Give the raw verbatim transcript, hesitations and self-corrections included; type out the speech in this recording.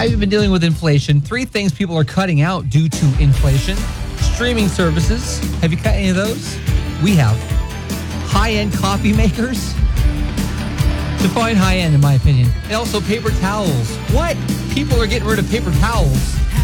I've been dealing with inflation. Three things people are cutting out due to inflation. Streaming services. Have you cut any of those? We have. High-end coffee makers. Define high-end, in my opinion. And also paper towels. What? People are getting rid of paper towels.